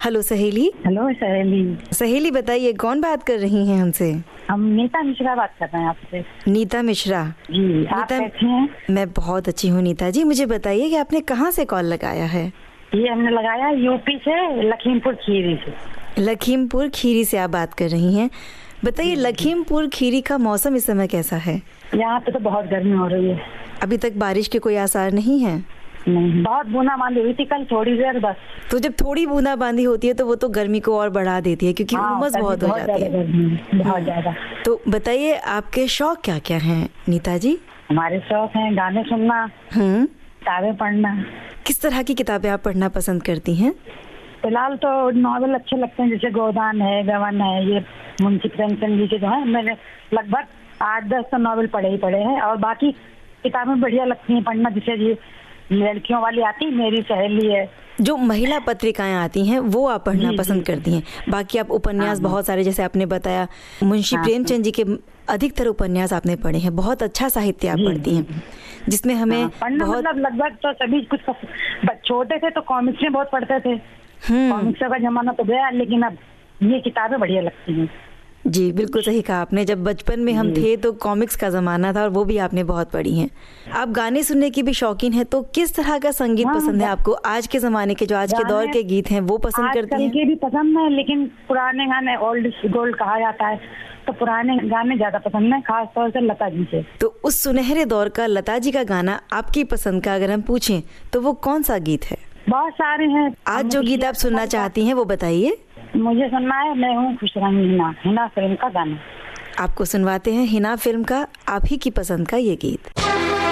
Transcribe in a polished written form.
Hello सहेली। Hello सहेली। सहेली बताइए, कौन बात कर रही हैं हमसे? हम नीता मिश्रा बात कर रहे हैं आपसे। नीता मिश्रा जी, आप कैसी हैं? मैं बहुत अच्छी हूँ नीता जी। मुझे बताइए कि आपने कहाँ से कॉल लगाया है? ये हमने लगाया यूपी से, लखीमपुर खीरी से। लखीमपुर खीरी से आप बात कर रही हैं। बताइए, लखीमपुर खीरी का मौसम इस समय कैसा है? यहाँ पे तो बहुत गर्मी हो रही है। अभी तक बारिश के कोई आसार नहीं है? नहीं, बहुत बूंदाबांदी हुई थी कल थोड़ी देर बस। तो जब थोड़ी बूंदाबांदी होती है तो वो तो गर्मी को और बढ़ा देती है, क्योंकि उमस बहुत हो जाती है। बहुत ज्यादा। तो बताइए, आपके शौक क्या क्या हैं नीता जी? हमारे शौक हैं गाने सुनना, किताबें पढ़ना। किस तरह की किताबें आप पढ़ना पसंद करती हैं? फिलहाल तो नॉवेल अच्छे लगते हैं, जैसे गोदान है, गवन है, ये मुंशी प्रेमचंद जी के जो है। मैंने लगभग 8-10 तो नॉवेल पढ़े हैं, और बाकी किताबें बढ़िया लगती हैं पढ़ना। जैसे ये लड़कियों वाली आती मेरी सहेली है, जो महिला पत्रिकाएं आती हैं वो आप पढ़ना पसंद करती हैं। बाकी आप उपन्यास बहुत सारे, जैसे आपने बताया मुंशी प्रेमचंद जी के अधिकतर उपन्यास आपने पढ़े हैं। बहुत अच्छा साहित्य आप पढ़ती हैं, जिसमें हमें बहुत मतलब लगभग तो सभी कुछ। छोटे थे तो कॉमिक्स में बहुत पढ़ते थे। कॉमिक्सों का जमाना तो गया, लेकिन अब ये किताबें बढ़िया लगती हैं। जी बिल्कुल सही कहा आपने। जब बचपन में हम थे तो कॉमिक्स का ज़माना था, और वो भी आपने बहुत पढ़ी हैं। आप गाने सुनने की भी शौकीन हैं, तो किस तरह का संगीत पसंद है आपको? आज के ज़माने के, जो आज के दौर के गीत हैं, वो पसंद करती हैं? के भी पसंद है, लेकिन पुराने गाने ओल्ड इज गोल्ड कहा जाता है, तो पुराने गाने ज़्यादा पसंद है, खास तौर से लता जी से। तो उस सुनहरे दौर का लता जी का गाना आपकी पसंद का अगर हम पूछें तो वो कौन सा गीत है? बहुत सारे हैं। आज जो गीत आप सुनना चाहती हैं वो बताइए। मुझे सुनना है मैं हूँ खुश रंगी हिना फिल्म का गाना। आपको सुनवाते हैं हिना फिल्म का आप ही की पसंद का ये गीत।